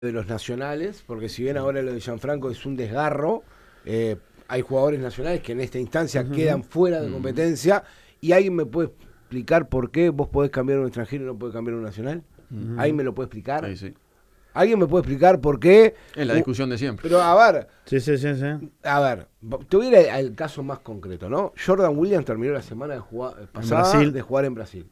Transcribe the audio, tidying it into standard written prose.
de los nacionales, porque si bien ahora lo de Gianfranco es un desgarro, hay jugadores nacionales que en esta instancia quedan fuera de competencia, y alguien me puede explicar por qué vos podés cambiar un extranjero y no podés cambiar un nacional. ¿Alguien me lo puede explicar? Sí, sí. ¿Alguien me puede explicar por qué? Es la discusión de siempre. Pero a ver, Sí. a ver, te voy a ir al caso más concreto, ¿no? Jordan Williams terminó la semana pasada Brasil. de jugar en Brasil.